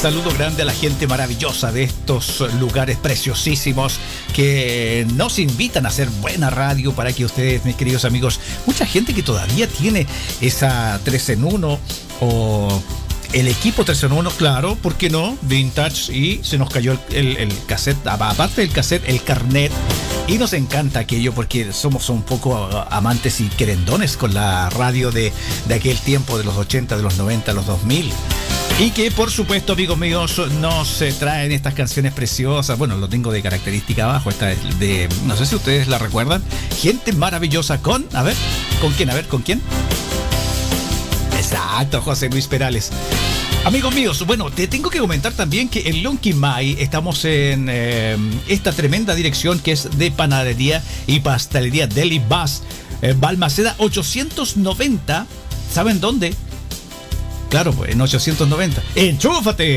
Saludo grande a la gente maravillosa de estos lugares preciosísimos que nos invitan a hacer buena radio para que ustedes, mis queridos amigos, mucha gente que todavía tiene esa 3 en 1 o el equipo 3 en 1, claro, ¿por qué no? Vintage, y se nos cayó el cassette, aparte del cassette, el carnet. Y nos encanta aquello porque somos un poco amantes y querendones con la radio de aquel tiempo, de los 80, de los 90, los 2000. Y que por supuesto, amigos míos, nos traen estas canciones preciosas. Bueno, lo tengo de característica abajo. Esta es de, no sé si ustedes la recuerdan, Gente Maravillosa con, a ver, ¿con quién? A ver, ¿con quién? Exacto, José Luis Perales. Amigos míos, bueno, te tengo que comentar también que en Lonquimay estamos en esta tremenda dirección que es de panadería y pastelería Deli Bus, Balmaceda 890. ¿Saben dónde? Claro, pues en 890. ¡Enchúfate!